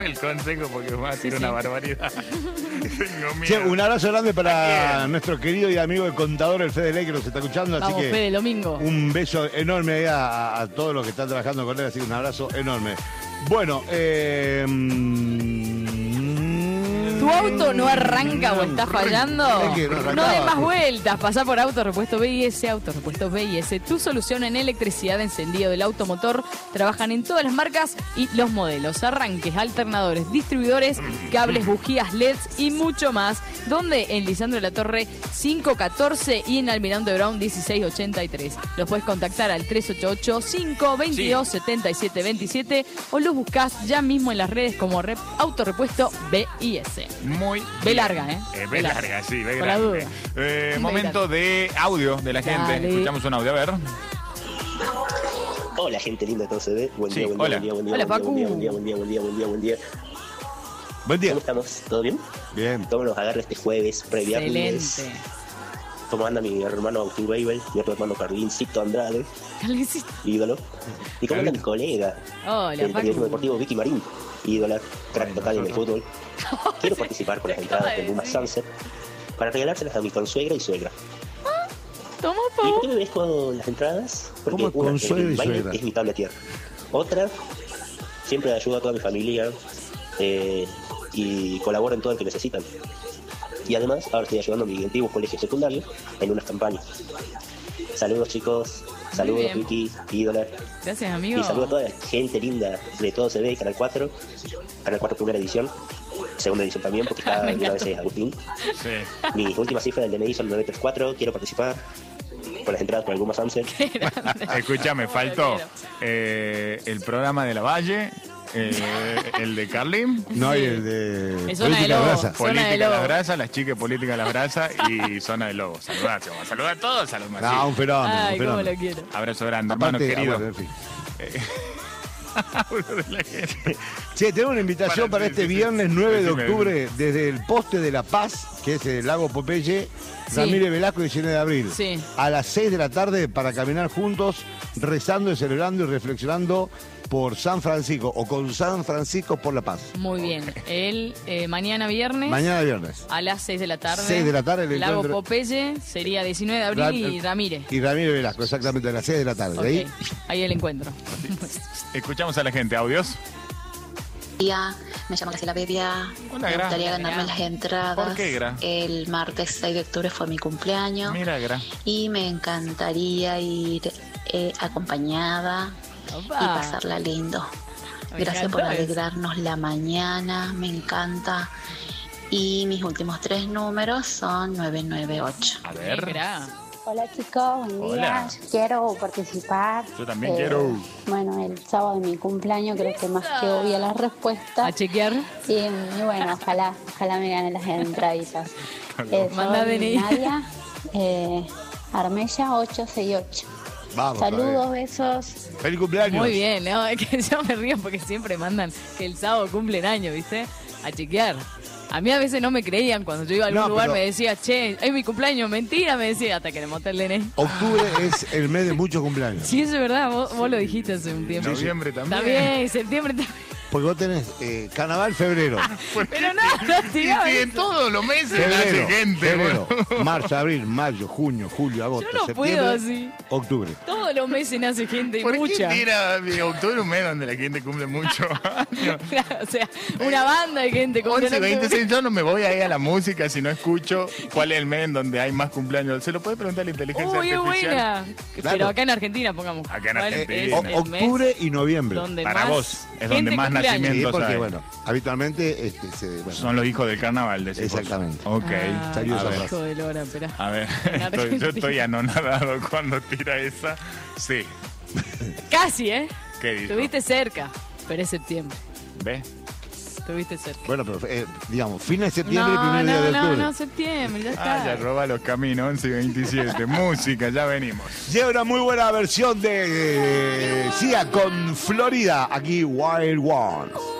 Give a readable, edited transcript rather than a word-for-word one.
el consejo porque va a ser una barbaridad. Tengo miedo. Che, un abrazo grande para nuestro querido y amigo el contador, el Fede Ley, que nos está escuchando. Así Vamos, que Fede, domingo. un beso enorme ahí a todos los que están trabajando con él, así que un abrazo enorme. Bueno, ¿Tu auto no arranca o está fallando? Es que no No arrancaba. des más vueltas. Pasá por Autorepuesto BIS, Autorepuestos BIS. Tu solución en electricidad, encendido del automotor. Trabajan en todas las marcas y los modelos. Arranques, alternadores, distribuidores, cables, bujías, LEDs y mucho más. ¿Dónde? En Lisandro de la Torre 514 y en Almirante Brown 1683. Los puedes contactar al 388-522-7727 o los buscás ya mismo en las redes como Autorepuesto BIS. Muy B bien. larga, ¿eh? B larga, sí, B Por la grande. duda. Momento de audio de la gente. Dale. Escuchamos un audio, a ver. Hola, gente linda de todo se ve. Buen Sí, día, buen hola. día, buen día, Hola, buen día, Facu. buen día, buen día, buen día, buen día, buen día. buen día. ¿Cómo estamos? ¿Todo bien? Bien. ¿Cómo nos agarra este jueves, previernes? Excelente. ¿Cómo anda mi hermano Agustín Weibel, mi otro hermano Carlincito Andrade, Carlincito. ídolo? ¿Y cómo anda mi colega, Hola, el periodismo Facu. deportivo Vicky Marín, ídola, crack total en el fútbol? Quiero participar con las entradas del Luma Sunset para regalárselas a mi consuegra y suegra. Toma, ¿Y por Pau. qué me ves con las entradas? Porque ¿Cómo una, consuegra y el baile suegra? es mi tabla tierra. Otra, siempre ayudo a toda mi familia y colaboro en todo lo que necesitan. Y además, ahora estoy ayudando a mi antiguo colegio secundario en unas campañas. Saludos, chicos. Saludos, bien. Vicky, ídola. Gracias, amigo. Y saludos a toda la gente linda de Todo Se Ve, Canal 4. Canal 4 primera edición. Segunda edición también, porque cada Me una encantó. vez es Agustín. Sí. Mi última cifra del DNI son 934. Quiero participar con las entradas por el Luma Sunset. Escúchame, faltó el programa de la Valle, el de Carlin, No hay el de Es zona de política de lobo. brasa. Zona Política de de las Lobo. Brasas, las chicas Política de las Brasas y Zona de Lobo. Saludate, vamos a saludar a todos a los más. No, un fenómeno. Ay, un cómo fenómeno. lo quiero. Abrazo grande, hermano Aparte, querido. bueno, en fin. Uno de la gente. Che, tenemos una invitación para Sí, este sí, sí. viernes 9 de Decime. octubre desde el Poste de la Paz, que es el lago Popeye, Sí. Ramírez Velasco y 19 de abril. Sí. A las 6 de la tarde para caminar juntos, rezando y celebrando y reflexionando por San Francisco o con San Francisco por la paz. Muy bien. El mañana viernes. Mañana viernes. A las 6 de la tarde. 6 de la tarde el Lago encuentro. Popeye sería 19 de abril y Ramírez. Y Ramírez Velasco, exactamente, a las 6 de la tarde. Ok, De ahí, ahí el encuentro. Escuchamos a la gente, audios. Día, me llamo Graciela Bebia. Hola, Me Gra. gustaría ganarme las entradas. ¿Por qué, Gra? El martes 6 de octubre fue mi cumpleaños Mira, Gra. y me encantaría ir acompañada y Opa. pasarla lindo. Me Gracias por encantó eso. alegrarnos la mañana, me encanta. Y mis últimos 3 números son 998. A Qué ver. gra. Hola chicos, buen Hola. día. Yo quiero participar. Yo también quiero. Bueno, el sábado de mi cumpleaños creo que más que obvia la A respuesta. chequear. Y bueno, ojalá me ganen las entraditas. Manda Soy DNI. Nadia, Armella 868. vamos. Saludos, besos. Feliz cumpleaños. Muy bien, ¿no? Es que yo me río porque siempre mandan que el sábado cumplen años, ¿viste? A chequear. A mí a veces no me creían cuando yo iba a algún No, lugar, pero- me decía, che, es mi cumpleaños, mentira, me decía, hasta que le monté el DNI. Octubre es el mes de muchos cumpleaños. Sí, eso es verdad, vos lo dijiste hace un tiempo. Noviembre también. Está bien, septiembre también. Porque vos tenés carnaval, febrero. Pero no tiraba Y en eso. todos los meses Febrero, nace gente. febrero, boludo. marzo, abril, mayo, junio, julio, agosto, Yo no septiembre, puedo así. octubre. Todos los meses nace gente y ¿Por mucha. qué tira de octubre un mes donde la gente cumple mucho años? Claro, o sea, una banda de gente como 11, 26, yo no me voy a ir a la música si no escucho cuál es el mes en donde hay más cumpleaños. Se lo puede preguntar a la inteligencia Uy, es artificial. buena. Claro. Pero acá en Argentina, pongamos. Acá en ¿cuál Argentina. es el mes Octubre y noviembre. donde Para más vos, es gente donde más cumple años? Sí, nacimientos porque hay. bueno, habitualmente bueno, Son los hijos del carnaval, decís vos. Exactamente. Ok. Ah, Salió esa a ver. frase. hijo de Lora, espera. A ver, En Argentina. yo estoy anonadado cuando tira esa. Sí. Casi, ¿eh? ¿Qué dijo? Estuviste cerca, pero es septiembre. ¿Ves? Estuviste cerca. Bueno, pero digamos, fin de septiembre y No, primer día de octubre. no, septiembre, ya está. Ah, ya roba los caminos, 11 y 27. Música, ya venimos. Llega una muy buena versión de Sia con Florida, aquí Wild Ones.